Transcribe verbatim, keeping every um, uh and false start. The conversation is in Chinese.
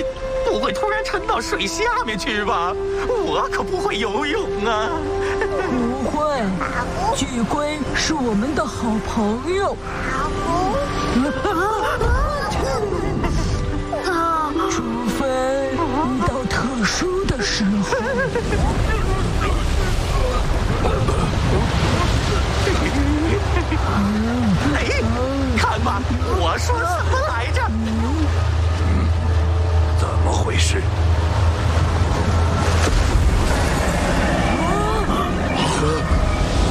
你不会突然沉到水下面去吧？我可不会游泳啊！ 不会，巨龟是我们的好朋友。除非遇到特殊的时候。 哎，看吧，我说什么来着？ 怎么回事？